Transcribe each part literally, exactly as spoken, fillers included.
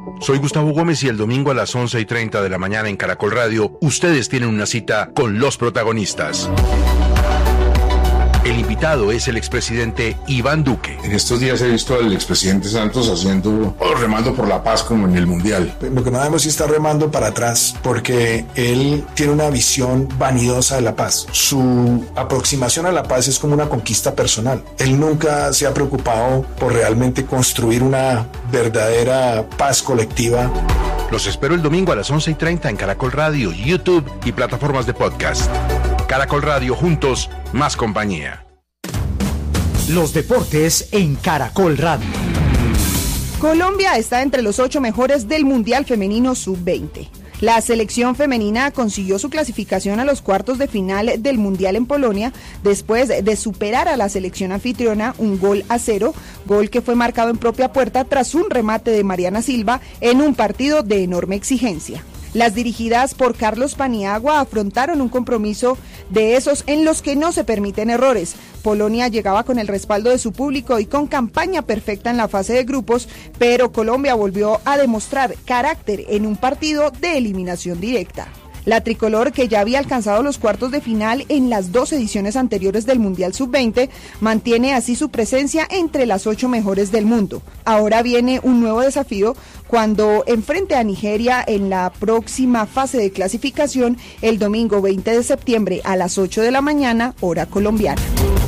Soy Gustavo Gómez y el domingo a las once y treinta de la mañana en Caracol Radio, ustedes tienen una cita con los protagonistas. El invitado es el expresidente Iván Duque. En estos días he visto al expresidente Santos haciendo, oh, remando por la paz como en el Mundial. Lo que no vemos es si está remando para atrás, porque él tiene una visión vanidosa de la paz. Su aproximación a la paz es como una conquista personal. Él nunca se ha preocupado por realmente construir una verdadera paz colectiva. Los espero el domingo a las once y treinta en Caracol Radio, YouTube y plataformas de podcast. Caracol Radio, juntos, más compañía. Los deportes en Caracol Radio. Colombia está entre los ocho mejores del Mundial Femenino sub veinte. La selección femenina consiguió su clasificación a los cuartos de final del Mundial en Polonia después de superar a la selección anfitriona un gol a cero, gol que fue marcado en propia puerta tras un remate de Mariana Silva en un partido de enorme exigencia. Las dirigidas por Carlos Paniagua afrontaron un compromiso de esos en los que no se permiten errores. Polonia llegaba con el respaldo de su público y con campaña perfecta en la fase de grupos, pero Colombia volvió a demostrar carácter en un partido de eliminación directa. La tricolor, que ya había alcanzado los cuartos de final en las dos ediciones anteriores del Mundial sub veinte, mantiene así su presencia entre las ocho mejores del mundo. Ahora viene un nuevo desafío cuando enfrente a Nigeria en la próxima fase de clasificación el domingo veinte de septiembre a las ocho de la mañana, hora colombiana.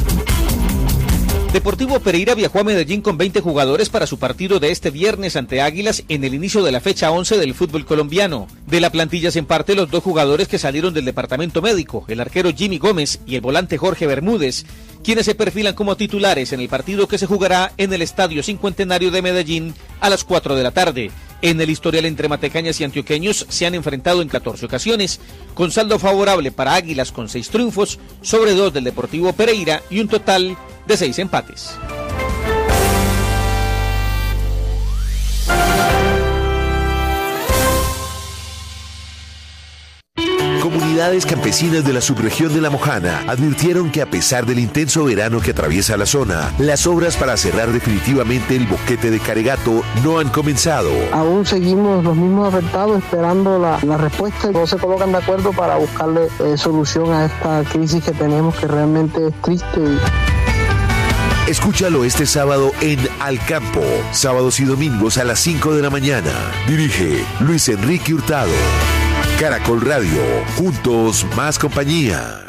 Deportivo Pereira viajó a Medellín con veinte jugadores para su partido de este viernes ante Águilas en el inicio de la fecha once del fútbol colombiano. De la plantilla se en parte los dos jugadores que salieron del departamento médico, el arquero Jimmy Gómez y el volante Jorge Bermúdez, quienes se perfilan como titulares en el partido que se jugará en el Estadio Cincuentenario de Medellín a las cuatro de la tarde. En el historial entre matecañas y antioqueños se han enfrentado en catorce ocasiones, con saldo favorable para Águilas con seis triunfos sobre dos del Deportivo Pereira y un total de seis empates. Comunidades campesinas de la subregión de La Mojana advirtieron que a pesar del intenso verano que atraviesa la zona, las obras para cerrar definitivamente el boquete de Caregato no han comenzado. Aún seguimos los mismos afectados esperando la, la respuesta y no se colocan de acuerdo para buscarle eh, solución a esta crisis que tenemos, que realmente es triste. Escúchalo este sábado en Al Campo, sábados y domingos a las cinco de la mañana. Dirige Luis Enrique Hurtado. Caracol Radio, juntos más compañía.